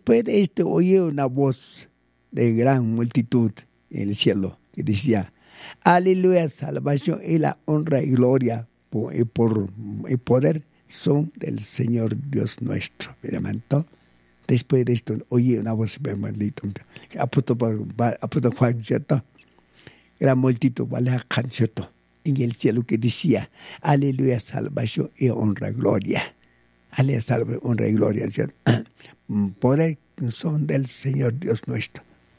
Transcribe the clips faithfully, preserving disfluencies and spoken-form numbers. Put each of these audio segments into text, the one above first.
Después de esto oí una voz de gran multitud en el cielo que decía: aleluya, salvación y la honra y gloria por, y por y poder son del Señor Dios nuestro. Me levantó. Después de esto oí una voz maldita. Apóstol Juan, ¿cierto? Gran multitud, ¿vale? ¿Cierto? En el cielo que decía: aleluya, salvación y honra y gloria. Aleluya, salvación, honra y gloria. ¿Cierto? Poder son del Señor Dios nuestro.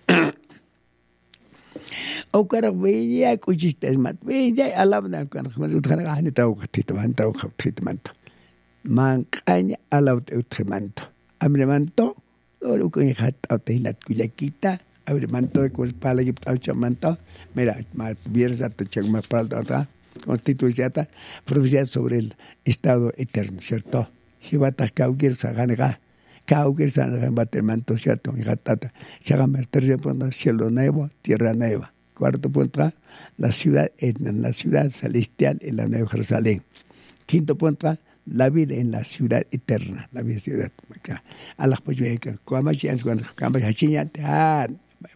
O cara veía cuchistas mat veía alabna kan khmadu khana hani taw khatito han taw khatitmanto man qaña alaw utremanto amremanto lo que hat autelat kuyaquita abremanto ko pala gip taw chamanto mira mat viersa to chagma palta constitución profecía sobre el estado eterno, ¿cierto? Hibata kaugir saganaga kaugir saganaga batermanto, ¿cierto? Higatata chagamer tercer punto, cielo nuevo, tierra nueva. Cuarto punto, la ciudad en la ciudad celestial en la Nueva Jerusalén. Quinto punto, la vida en la ciudad eterna, la vida ciudad. Allah pues ve que como si es cuando cambia hachiñante, ah,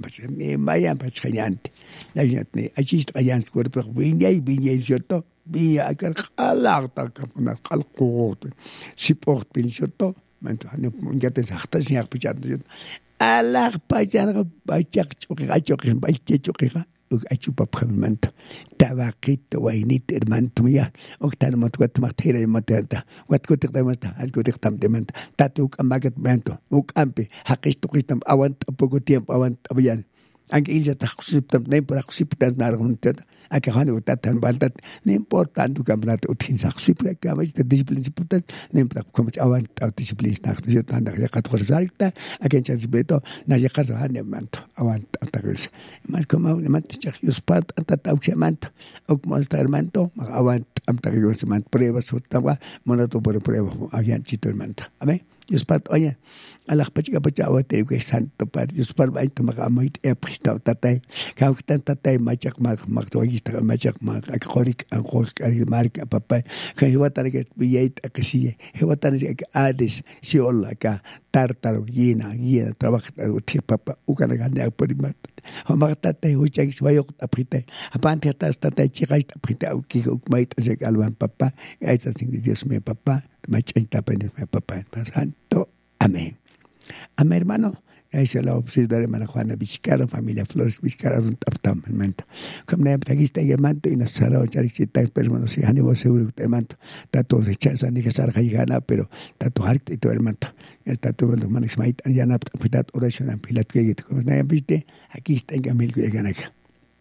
vayan para hachiñante. La gente achist ayan cuerpo viña y viña cierto, viña acá Allah ta capuna calco. Si por pin cierto, manto ya te sakta si apachando. Allah pajan bachak chokga chokga bachak chokga ug achupa phamanta tabaqito wainit hermanto ya oktan motwat mahtira motelta wat kotik tamasta al kotik tamtemanta tatuk amagat manto uk ampe haqisto qistam awant poco tiempo awant abiyan anke ilsa takhsiptam nem por akhsiptan narguntet aka hani utatan baltat nem por tanto campeonato utin sakhsip ka mas de discipline siputat nem por komach awant discipline nach de tanda ya quatorze salta aken chansbeto na ya qaso hani manto awant atagis mas como manto chakhius part antata uksemanto ok monster manto awant amtagis manto pruebas utawa monato por prueba avian chito manto amen Dios part oye Allah pachiga pachawa te que santo par Dios par vai to magamait e prista tatay ka uktan tatay machak mag magtoyista machak mag akorik akorik ari marka papa ka hiwatan ke biyait akasi hiwatan ke ades si olla ka tartar yina yina trabaja uti papa ukana ganda porimat hamata tatay uchak swayok aprite apante tatay chikais aprite uki ukmait ase alwan papa esa sin Dios me papa machenta pene me papa santo amén. Amén, hermano. Esa es la opción de la hermana Juana Vizcarra, familia Flores Vizcarra, un taptam, hermano. Como na tagista y manto y nasara o charicita, hermano, si ánimo seguro que manto. Tato rechaza ni que salga y gana, pero tato harta y todo el manto. Está todo el hermano Ismail, ya na pitat oración en pilat que como na viste, aquí está en Camil que gana acá.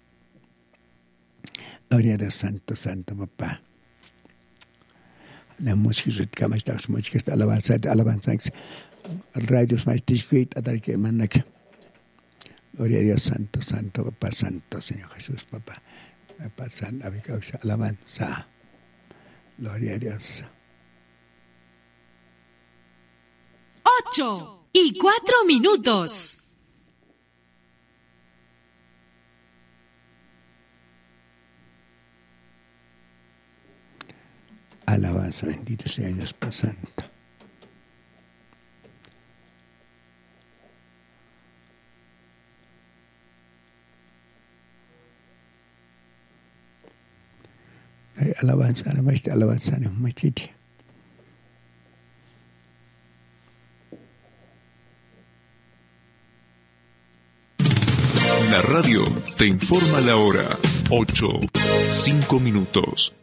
Gloria a Santo, Santo Papá. La música que más está música está alabanza alabanza el radio es más discreto atar que manda que gloria a Dios santo santo papá santo Señor Jesús papá papá santo alabanza gloria a Dios. Ocho y cuatro minutos. Alabanza, bendito sea Dios Padre Santo. Alabanza, alabanza, alabanza, no me quite. La radio te informa la hora. Ocho, cinco minutos.